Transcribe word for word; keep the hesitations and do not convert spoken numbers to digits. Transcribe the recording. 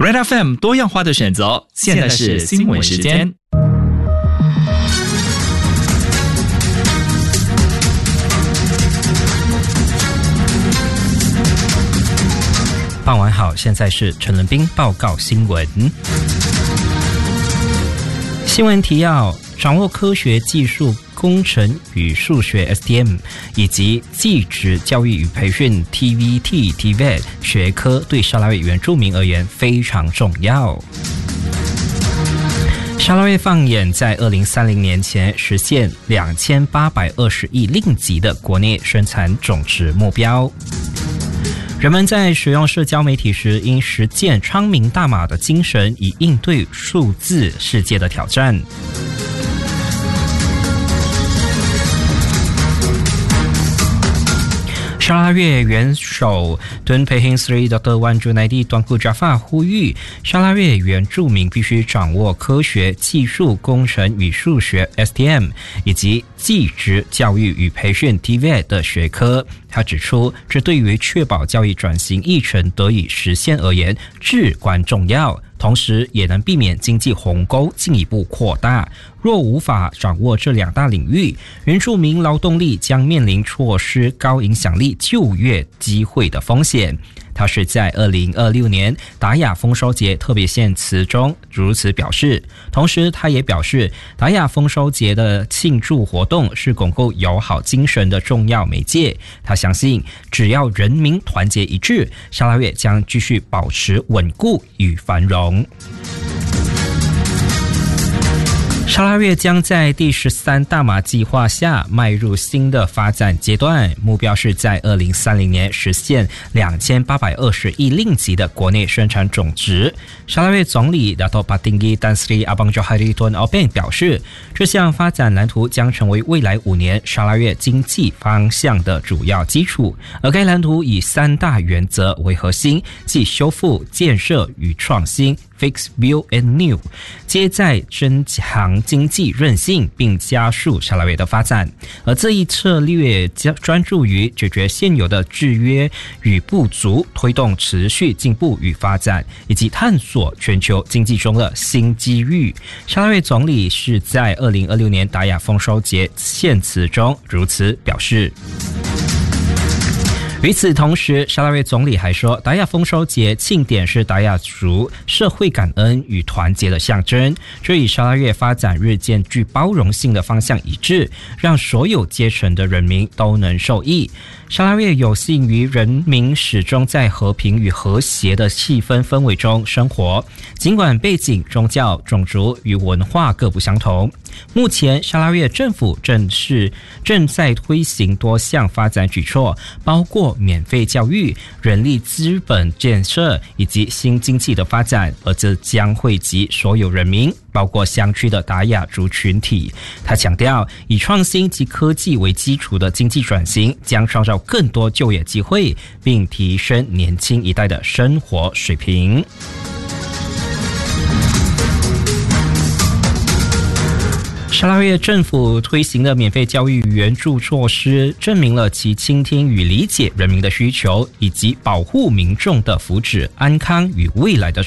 Red F M 多样化的选择，现在是新闻时间。 傍晚好，现在是陈伦彬报告新闻。新闻提要：掌握科学技术、工程与数学 S T M 以及技职教育与培训 T V T T V E T 学科对沙拉越原住民而言非常重要。沙拉越放眼在二零三零年前实现两千八百二十亿令吉的国内生产总值目标。人们在使用社交媒体时，应实践昌明大马的精神，以应对数字世界的挑战。沙拉越元首敦佩辛斯里 Doctor Wan Junaidi Tuanku Jaffa 呼吁，沙拉越原住民必须掌握科学技术、工程与数学 S T M 以及技职教育与培训 T V E T 的学科。他指出，这对于确保教育转型议程得以实现而言至关重要，同时也能避免经济鸿沟进一步扩大。若无法掌握这两大领域，原住民劳动力将面临错失高影响力就业机会的风险。他是在二零二六年达雅丰收节特别献词中如此表示，同时他也表示，达雅丰收节的庆祝活动是巩固友好精神的重要媒介。他相信，只要人民团结一致，沙拉越将继续保持稳固与繁荣。沙拉越将在第十三大马计划下迈入新的发展阶段，目标是在二零三零年实现两千八百二十亿令吉的国内生产总值。沙拉越总理 Dato' Patinggi Tan Sri Abang Johari Tuan Openg 表示，这项发展蓝图将成为未来五年沙拉越经济方向的主要基础，而该蓝图以三大原则为核心，即修复、建设与创新。Fix, Build and New， 皆在增强经济韧性并加速沙拉越的发展。而这一策略专注于解决现有的制约与不足，推动持续进步与发展，以及探索全球经济中的新机遇。沙拉越总理是在二零二六年达雅丰收节献词中如此表示。与此同时，沙拉越总理还说，达雅丰收节庆典是达雅族社会感恩与团结的象征，这与沙拉越发展日渐具包容性的方向一致，让所有阶层的人民都能受益。沙拉越有幸于人民始终在和平与和谐的气氛氛围中生活，尽管背景、宗教、种族与文化各不相同。目前，沙拉越政府正是正在推行多项发展举措，包括免费教育、人力资本建设以及新经济的发展，而这将惠及所有人民，包括乡区的达雅族群体。他强调，以创新及科技为基础的经济转型将创造更多就业机会，并提升年轻一代的生活水平。沙拉越政府推行的免费教育援助措施，证明了其倾听与理解人民的需求，以及保护民众的福祉、安康与未来的